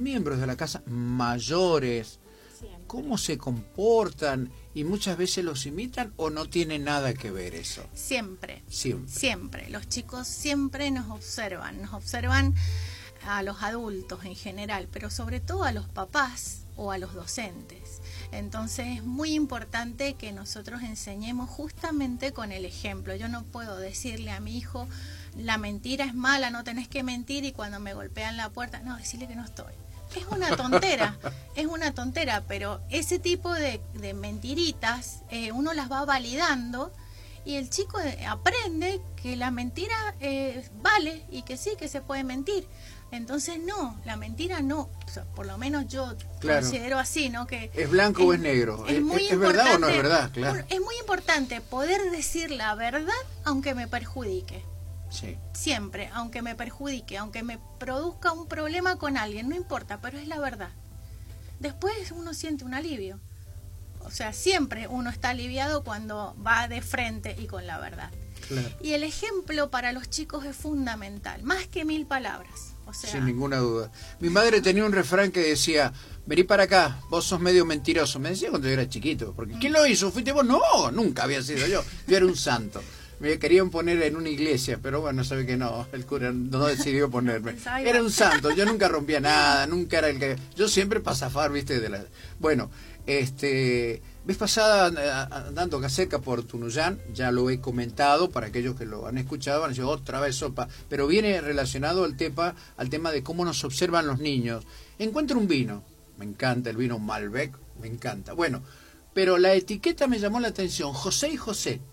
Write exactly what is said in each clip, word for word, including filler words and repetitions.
miembros de la casa mayores, Siempre. ¿cómo se comportan? ¿Y muchas veces los imitan o no tiene nada que ver eso? Siempre. Siempre. Siempre. Los chicos siempre nos observan, nos observan a los adultos en general, pero sobre todo a los papás o a los docentes. Entonces es muy importante que nosotros enseñemos justamente con el ejemplo. Yo no puedo decirle a mi hijo, la mentira es mala, no tenés que mentir, y cuando me golpean la puerta, no, decirle que no estoy. Es una tontera, es una tontera, pero ese tipo de, de mentiritas eh, uno las va validando y el chico aprende que la mentira eh, vale y que sí, que se puede mentir. Entonces no, la mentira no, o sea, por lo menos yo Claro. considero así, ¿no? Que ¿Es blanco es, o es negro? Es, ¿Es, muy es verdad o no es importante- verdad? Claro. Es muy importante poder decir la verdad aunque me perjudique. Sí. Siempre, aunque me perjudique, aunque me produzca un problema con alguien, no importa, pero es la verdad. Después uno siente un alivio. O sea, siempre uno está aliviado cuando va de frente y con la verdad. Claro. Y el ejemplo para los chicos es fundamental, más que mil palabras. O sea, Sin ninguna duda. Mi madre tenía un refrán que decía, vení para acá, vos sos medio mentiroso. Me decía cuando yo era chiquito, porque ¿quién lo hizo? ¿Fuiste vos? No, nunca había sido yo. Yo era un santo. Me querían poner en una iglesia, pero bueno, sabe que no, el cura no decidió ponerme. Era un santo, yo nunca rompía nada, nunca era el que... Yo siempre para zafar, viste, de la... Bueno, este... Vez pasada, andando acá cerca por Tunuyán, ya lo he comentado, para aquellos que lo han escuchado, van a decir, otra vez sopa, pero viene relacionado al tema, al tema de cómo nos observan los niños. Encuentro un vino, me encanta el vino Malbec, me encanta. Bueno, pero la etiqueta me llamó la atención, José y José.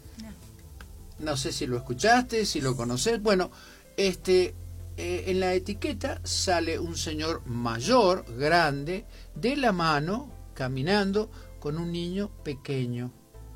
No sé si lo escuchaste, si lo conoces. Bueno, este, eh, en la etiqueta sale un señor mayor, grande, de la mano, caminando con un niño pequeño.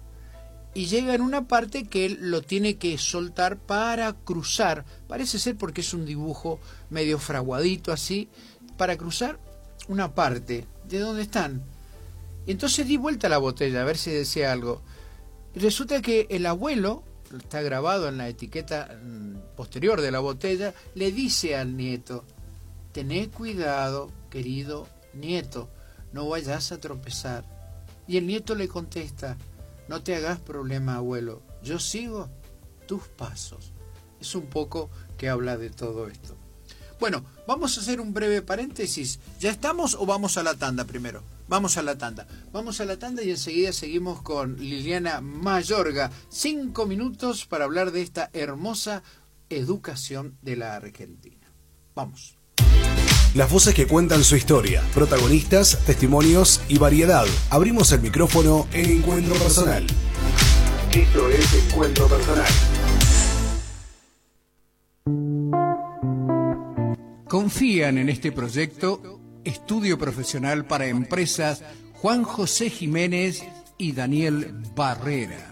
Y llega en una parte que él lo tiene que soltar para cruzar. Parece ser porque es un dibujo medio fraguadito así, para cruzar una parte de donde están. Entonces di vuelta a la botella a ver si decía algo. Y resulta que el abuelo, está grabado en la etiqueta posterior de la botella, le dice al nieto, tené cuidado, querido nieto, no vayas a tropezar. Y el nieto le contesta, no te hagas problema, abuelo, yo sigo tus pasos. Es un poco que habla de todo esto. Bueno, vamos a hacer un breve paréntesis. ¿Ya estamos o vamos a la tanda primero? Vamos a la tanda. Vamos a la tanda y enseguida seguimos con Liliana Mayorga. Cinco minutos para hablar de esta hermosa educación de la Argentina. Vamos. Las voces que cuentan su historia, protagonistas, testimonios y variedad. Abrimos el micrófono en Encuentro Personal. Esto es Encuentro Personal. Confían en este proyecto Estudio Profesional para Empresas Juan José Jiménez y Daniel Barrera.